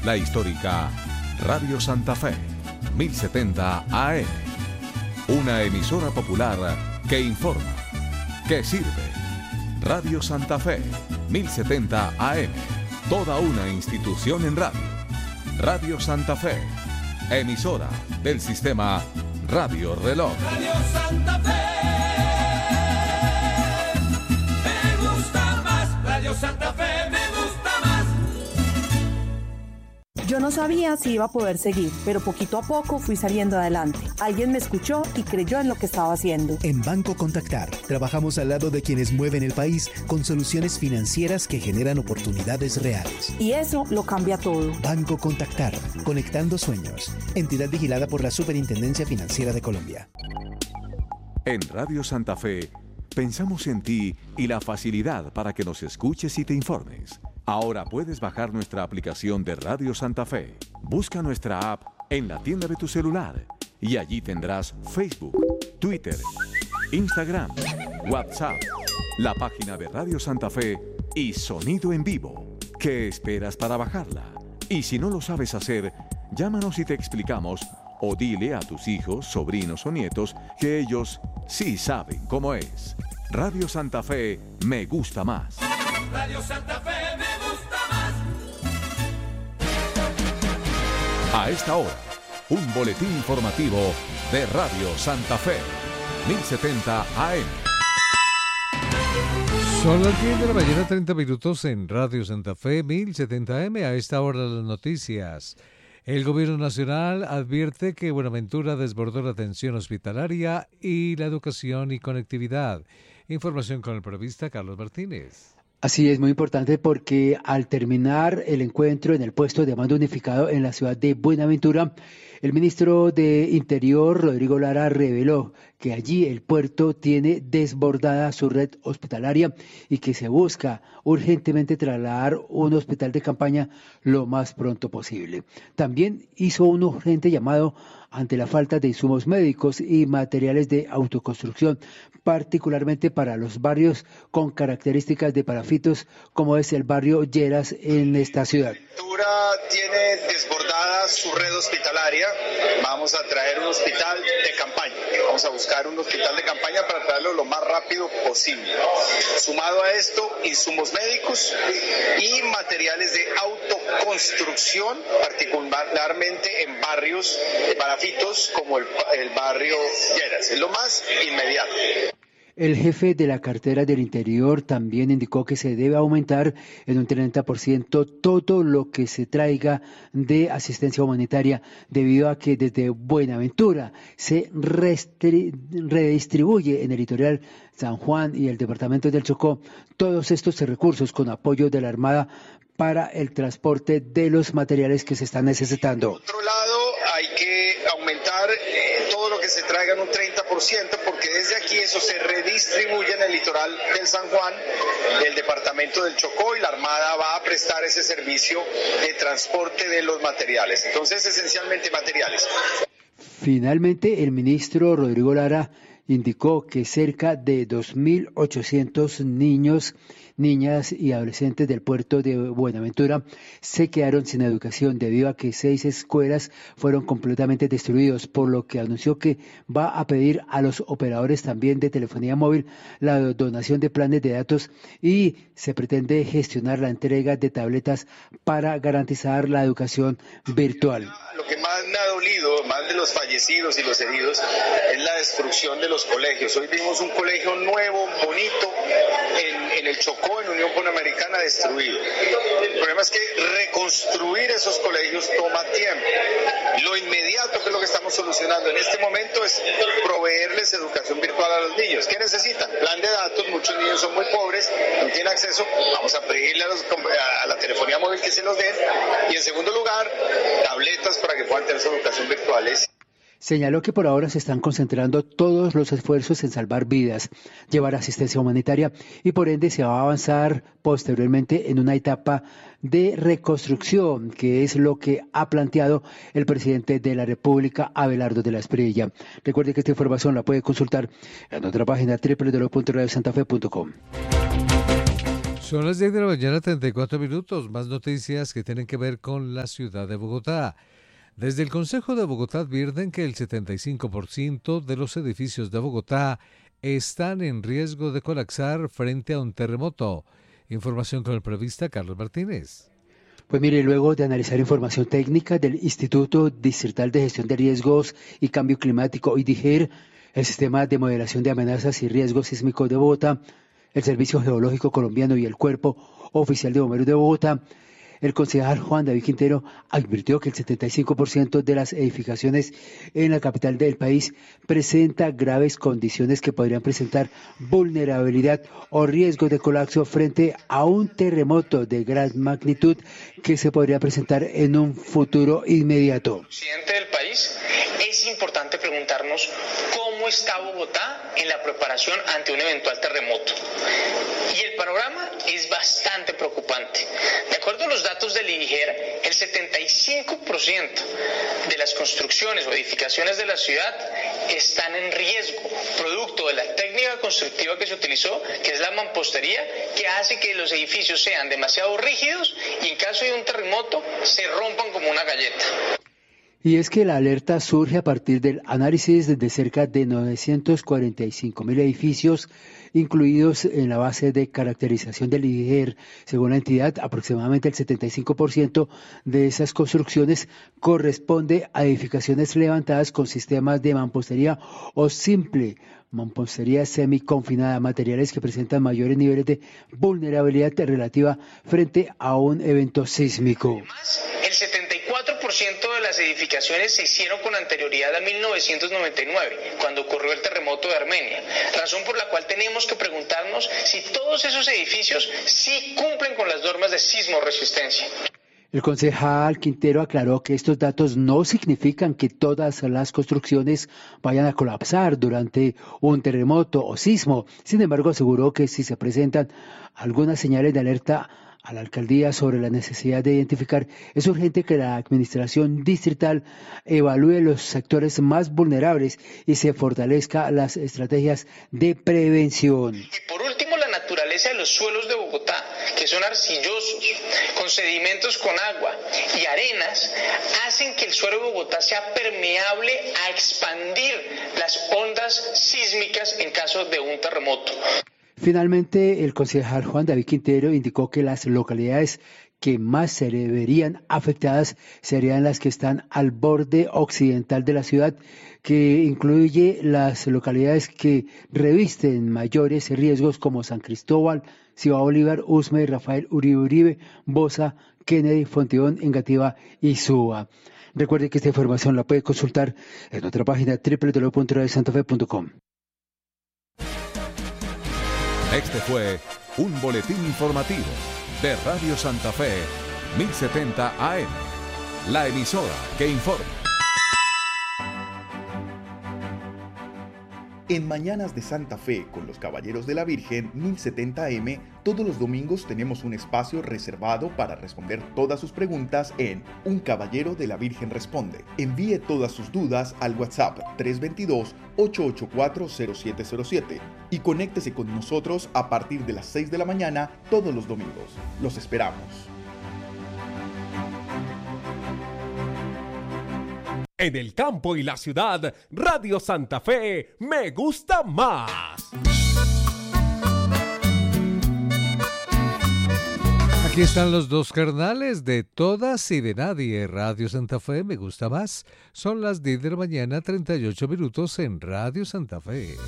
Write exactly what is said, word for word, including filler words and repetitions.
la histórica Radio Santa Fe, mil setenta A M. Una emisora popular que informa, que sirve. Radio Santa Fe, mil setenta A M. Toda una institución en radio. Radio Santa Fe, emisora del sistema Radio Reloj. Radio Santa Fe, me gusta más. Radio Santa Fe, me gusta más. Yo no sabía si iba a poder seguir, pero poquito a poco fui saliendo adelante. Alguien me escuchó y creyó en lo que estaba haciendo. En Banco Contactar, trabajamos al lado de quienes mueven el país con soluciones financieras que generan oportunidades reales. Y eso lo cambia todo. Banco Contactar, conectando sueños. Entidad vigilada por la Superintendencia Financiera de Colombia. En Radio Santa Fe, pensamos en ti y la facilidad para que nos escuches y te informes. Ahora puedes bajar nuestra aplicación de Radio Santa Fe. Busca nuestra app en la tienda de tu celular y allí tendrás Facebook, Twitter, Instagram, WhatsApp, la página de Radio Santa Fe y sonido en vivo. ¿Qué esperas para bajarla? Y si no lo sabes hacer, llámanos y te explicamos, o dile a tus hijos, sobrinos o nietos que ellos sí saben cómo es. Radio Santa Fe me gusta más. Radio Santa Fe, me gusta más. A esta hora, un boletín informativo de Radio Santa Fe, mil setenta A M. Son las diez de la mañana, treinta minutos en Radio Santa Fe, mil setenta A M. A esta hora las noticias. El Gobierno Nacional advierte que Buenaventura desbordó la atención hospitalaria y la educación y conectividad. Información con el periodista Carlos Martínez. Así es, muy importante porque al terminar el encuentro en el puesto de mando unificado en la ciudad de Buenaventura, el ministro de Interior, Rodrigo Lara, reveló que allí el puerto tiene desbordada su red hospitalaria y que se busca urgentemente trasladar un hospital de campaña lo más pronto posible. También hizo un urgente llamado ante la falta de insumos médicos y materiales de autoconstrucción, particularmente para los barrios con características de parafitos, como es el barrio Lleras en esta ciudad. Buenaventura tiene desbordada su red hospitalaria. Vamos a traer un hospital de campaña. Vamos a buscar un hospital de campaña para traerlo lo más rápido posible. Sumado a esto, insumos médicos y materiales de autoconstrucción, particularmente en barrios de parafitos como el, el barrio Lleras. Es lo más inmediato. El jefe de la cartera del Interior también indicó que se debe aumentar en un treinta por ciento todo lo que se traiga de asistencia humanitaria, debido a que desde Buenaventura se restri- redistribuye en el litoral San Juan y el departamento del Chocó todos estos recursos con apoyo de la Armada para el transporte de los materiales que se están necesitando. Por otro lado, hay que aumentar eh, todo lo que se traiga en un treinta por ciento, porque desde aquí eso se redistribuye en el litoral del San Juan, del departamento del Chocó, y la Armada va a prestar ese servicio de transporte de los materiales. Entonces, esencialmente materiales. Finalmente, el ministro Rodrigo Lara indicó que cerca de dos mil ochocientos niños, niñas y adolescentes del puerto de Buenaventura se quedaron sin educación debido a que seis escuelas fueron completamente destruidas, por lo que anunció que va a pedir a los operadores también de telefonía móvil la donación de planes de datos y se pretende gestionar la entrega de tabletas para garantizar la educación virtual. Lo que más me ha dolido, más de los fallecidos y los heridos, es la destrucción de los colegios. Hoy vimos un colegio nuevo, bonito, en, en el Chocó, en Unión Panamericana, destruido. El problema es que reconstruir esos colegios toma tiempo. Lo inmediato, que es lo que estamos solucionando en este momento, es proveerles educación virtual a los niños. ¿Qué necesitan? Plan de datos. Muchos niños son muy pobres, no tienen acceso. Vamos a pedirle a, los, a la telefonía móvil que se los den. Y en segundo lugar, tabletas para que puedan tener su educación virtuales. Señaló que por ahora se están concentrando todos los esfuerzos en salvar vidas, llevar asistencia humanitaria y por ende se va a avanzar posteriormente en una etapa de reconstrucción, que es lo que ha planteado el presidente de la República, Abelardo de la Espriella. Recuerde que esta información la puede consultar en nuestra página doble u doble u doble u punto radio santa fe punto com. Son las diez de la mañana, treinta y cuatro minutos. Más noticias que tienen que ver con la ciudad de Bogotá. Desde el Consejo de Bogotá advierten que el setenta y cinco por ciento de los edificios de Bogotá están en riesgo de colapsar frente a un terremoto. Información con el periodista Carlos Martínez. Pues mire, luego de analizar información técnica del Instituto Distrital de Gestión de Riesgos y Cambio Climático, I D G I R, el Sistema de Modelación de Amenazas y Riesgos Sísmicos de Bogotá, el Servicio Geológico Colombiano y el Cuerpo Oficial de Bomberos de Bogotá, el concejal Juan David Quintero advirtió que el setenta y cinco por ciento de las edificaciones en la capital del país presenta graves condiciones que podrían presentar vulnerabilidad o riesgo de colapso frente a un terremoto de gran magnitud que se podría presentar en un futuro inmediato. Presidente del país, es importante preguntarnos cómo está Bogotá en la preparación ante un eventual terremoto. Y el panorama es bastante preocupante. De acuerdo a los datos del I D G I R, el setenta y cinco por ciento de las construcciones o edificaciones de la ciudad están en riesgo, producto de la técnica constructiva que se utilizó, que es la mampostería, que hace que los edificios sean demasiado rígidos y en caso de un terremoto se rompan como una galleta. Y es que la alerta surge a partir del análisis de cerca de novecientos cuarenta y cinco mil edificios incluidos en la base de caracterización del I D G I R. Según la entidad, aproximadamente el setenta y cinco por ciento de esas construcciones corresponde a edificaciones levantadas con sistemas de mampostería o simple mampostería semiconfinada, materiales que presentan mayores niveles de vulnerabilidad relativa frente a un evento sísmico. Además, el setenta y cuatro por ciento de las edificaciones se hicieron con anterioridad a mil novecientos noventa y nueve, cuando ocurrió el terremoto de Armenia, razón por la cual tenemos que preguntarnos si todos esos edificios sí cumplen con las normas de sismo resistencia. El concejal Quintero aclaró que estos datos no significan que todas las construcciones vayan a colapsar durante un terremoto o sismo. Sin embargo, aseguró que si se presentan algunas señales de alerta a la alcaldía sobre la necesidad de identificar, es urgente que la administración distrital evalúe los sectores más vulnerables y se fortalezca las estrategias de prevención. Y por último, la naturaleza de los suelos de Bogotá, que son arcillosos, con sedimentos con agua y arenas, hacen que el suelo de Bogotá sea permeable a expandir las ondas sísmicas en caso de un terremoto. Finalmente, el concejal Juan David Quintero indicó que las localidades que más se verían afectadas serían las que están al borde occidental de la ciudad, que incluye las localidades que revisten mayores riesgos como San Cristóbal, Ciudad Bolívar, Usme, Rafael Uribe Uribe, Bosa, Kennedy, Fontibón, Engativá y Suba. Recuerde que esta información la puede consultar en nuestra página doble u doble u doble u punto radio santa fe punto com. Este fue un boletín informativo de Radio Santa Fe mil setenta A M, la emisora que informa. En Mañanas de Santa Fe con los Caballeros de la Virgen mil setenta A M, todos los domingos tenemos un espacio reservado para responder todas sus preguntas en Un Caballero de la Virgen Responde. Envíe todas sus dudas al WhatsApp tres dos dos, ocho ocho cuatro, cero siete cero siete y conéctese con nosotros a partir de las seis de la mañana todos los domingos. Los esperamos. En el campo y la ciudad, Radio Santa Fe me gusta más. Aquí están los dos carnales de todas y de nadie. Radio Santa Fe me gusta más. Son las diez de la mañana, treinta y ocho minutos en Radio Santa Fe.